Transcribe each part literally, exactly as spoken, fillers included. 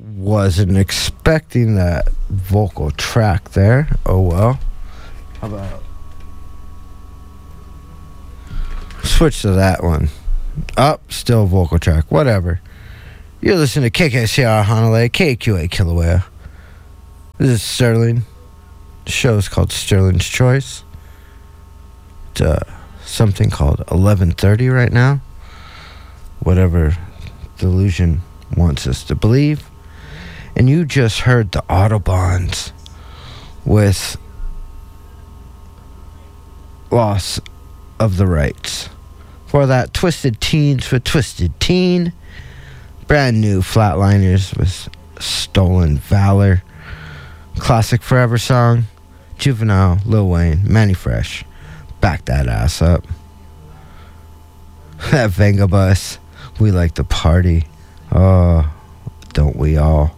Wasn't expecting that vocal track there. Oh well. How about switch to that one? Up, still vocal track. Whatever. You're listening to K K C R Honolulu, K Q A Kilauea. This is Sterling. The show is called Sterling's Choice. It's uh, something called eleven thirty right now. Whatever delusion wants us to believe. And you just heard the Autobahns with Loss of the Rights. For that, Twisted Teens with Twisted Teen. Brand new Flatliners with Stolen Valor. Classic Forever song. Juvenile, Lil Wayne, Manny Fresh. Back that ass up. That Venga Bus. We like to party. Oh, don't we all?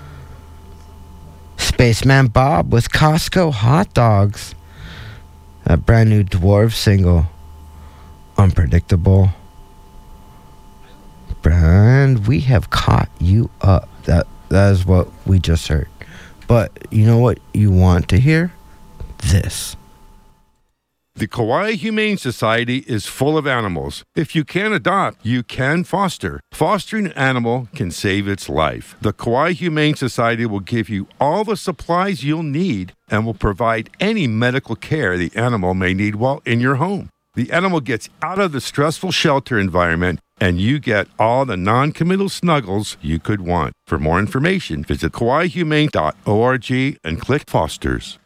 Spaceman Bob with Costco Hot Dogs. That brand new Dwarves single. Unpredictable. And we have caught you up. That that is what we just heard. But you know what you want to hear? This. The Kauai Humane Society is full of animals. If you can't adopt, you can foster. Fostering an animal can save its life. The Kauai Humane Society will give you all the supplies you'll need and will provide any medical care the animal may need while in your home. The animal gets out of the stressful shelter environment and you get all the non-committal snuggles you could want. For more information, visit kauai humane dot org and click Fosters.